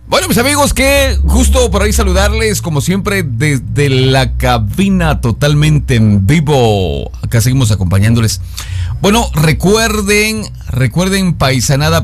Bueno, mis amigos, qué gusto por ahí saludarles, como siempre, desde la cabina totalmente en vivo. Acá seguimos acompañándoles. Bueno, recuerden, paisanada,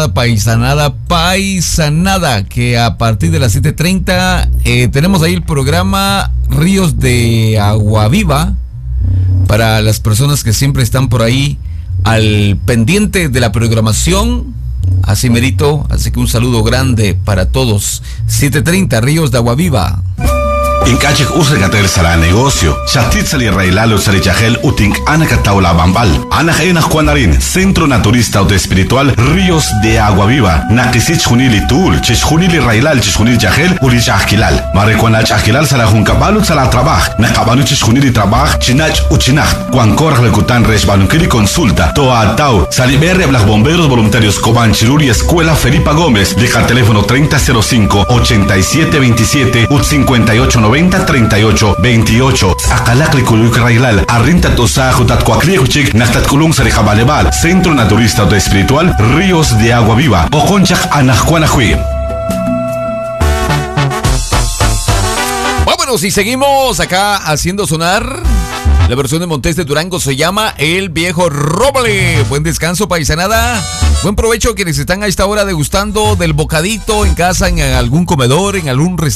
que a partir de las 7:30 tenemos ahí el programa Ríos de Agua Viva, para las personas que siempre están por ahí al pendiente de la programación. Así merito, así que un saludo grande para todos. 7:30, Ríos de Agua Viva. Inkachik usregatel sala negocio. Shatit sali railalo sarichagel utink anakataula bambal. Anajaina Juanarin, Centro Naturista o Espiritual Ríos de Agua Viva. Nakisich junili tul, chish junili railal, chish junili chagel, uli chagilal. Marecuana chagilal sala juncabalut sala trabaj. Nakabanu chish junili trabaj, chinach uchinach. Cuancor lecutan resbanunkili consulta. Toa atau, saliberre blas bomberos voluntarios Coban Chiruri Escuela Felipa Gómez. Deja teléfono 3005-8727 ut5890 3828. Akalakli kuluk railal. Arrinta tosa jutat cuacliuchik. Nastat kulung sarijabalebal. Centro Naturista o Espiritual Ríos de Agua Viva. Oconchak anajcuanahui. Vámonos y seguimos acá haciendo sonar. La versión de Montes de Durango se llama El Viejo Roble. Buen descanso, paisanada. Buen provecho a quienes están a esta hora degustando del bocadito en casa, en algún comedor, en algún restaurante.